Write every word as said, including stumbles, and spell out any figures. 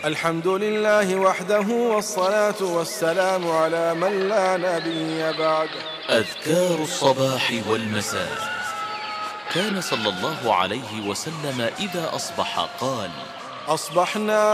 الحمد لله وحده والصلاة والسلام على من لا نبي بعده. أذكار الصباح والمساء. كان صلى الله عليه وسلم إذا أصبح قال: أصبحنا